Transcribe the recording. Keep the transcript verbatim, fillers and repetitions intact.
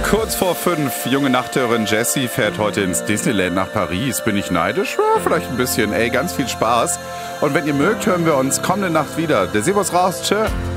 Kurz vor fünf, junge Nachthörerin Jessie fährt heute ins Disneyland nach Paris. Bin ich neidisch? Ja, vielleicht ein bisschen. Ey, ganz viel Spaß. Und wenn ihr mögt, hören wir uns kommende Nacht wieder. Der Servus raus. Tschö.